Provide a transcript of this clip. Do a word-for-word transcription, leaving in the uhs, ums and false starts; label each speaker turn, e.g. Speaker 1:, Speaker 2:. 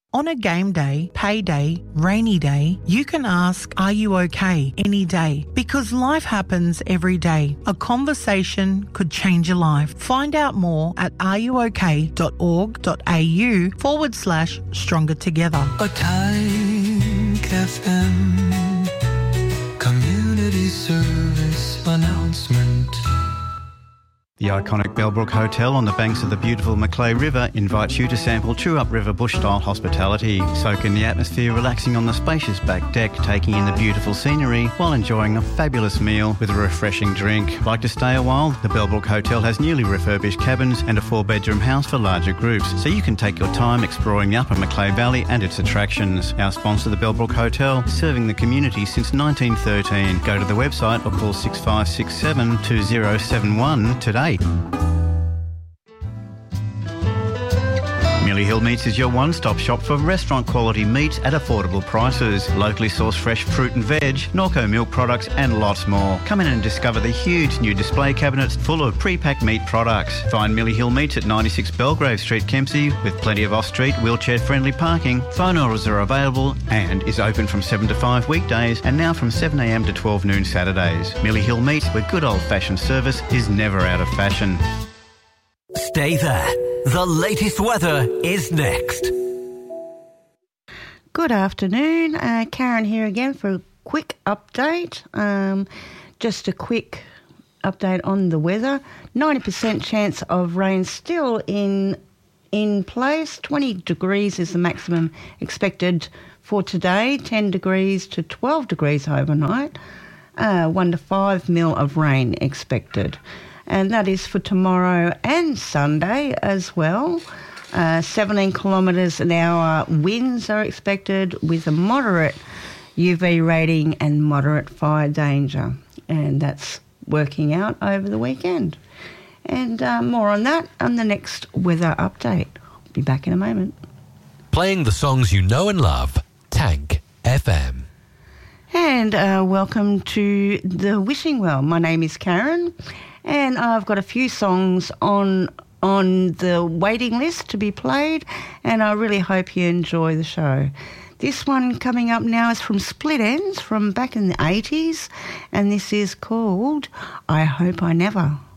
Speaker 1: On a game day, payday, rainy day, you can ask, are you okay, any day? Because life happens every day. A conversation could change your life. Find out more at ruok.org.au forward slash stronger together.
Speaker 2: A Tyke F M community service announcement.
Speaker 3: The iconic Bellbrook Hotel on the banks of the beautiful Macleay River invites you to sample true upriver bush-style hospitality. Soak in the atmosphere, relaxing on the spacious back deck, taking in the beautiful scenery while enjoying a fabulous meal with a refreshing drink. Like to stay a while? The Bellbrook Hotel has newly refurbished cabins and a four-bedroom house for larger groups, so you can take your time exploring the upper Macleay Valley and its attractions. Our sponsor, the Bellbrook Hotel, serving the community since nineteen thirteen. Go to the website or call six five six seven two zero seven one today. Millie Hill Meats is your one-stop shop for restaurant-quality meats at affordable prices. Locally sourced fresh fruit and veg, Norco milk products and lots more. Come in and discover the huge new display cabinets full of pre-packed meat products. Find Millie Hill Meats at ninety-six Belgrave Street, Kempsey, with plenty of off-street, wheelchair-friendly parking. Phone orders are available and is open from seven to five weekdays and now from seven a m to twelve noon Saturdays. Millie Hill Meats, where good old-fashioned service is never out of fashion.
Speaker 4: Stay there. The latest weather is next.
Speaker 5: Good afternoon. Uh, Karen here again for a quick update. Um, just a quick update on the weather. ninety percent chance of rain still in in place. twenty degrees is the maximum expected for today. ten degrees to twelve degrees overnight. Uh, one to five mil of rain expected. And that is for tomorrow and Sunday as well. Uh, seventeen kilometres an hour winds are expected with a moderate U V rating and moderate fire danger. And that's working out over the weekend. And uh, more on that on the next weather update. I'll be back in a moment.
Speaker 4: Playing the songs you know and love. Tank F M.
Speaker 5: And uh, welcome to the Wishing Well. My name is Karen. And I've got a few songs on on the waiting list to be played, and I really hope you enjoy the show. This one coming up now is from Split Enz from back in the eighties, and this is called I Hope I Never.